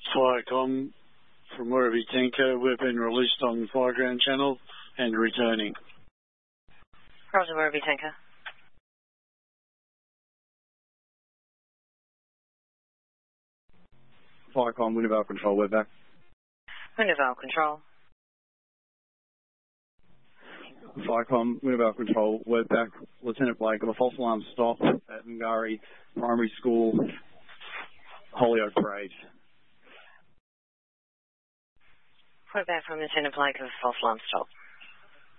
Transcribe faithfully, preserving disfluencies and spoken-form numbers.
Firecom from Werribee Tanker. We've been released on the Fireground channel and returning. Roger, Werribee Tanker. Firecom, Window Valve Control, we're back. Window Valve Control. Firecom, Window Valve Control, we're back. Lieutenant Blake, of a false alarm stop at Ngari Primary School, Holyoake Parade. We're back from Lieutenant Blake of false alarm stop.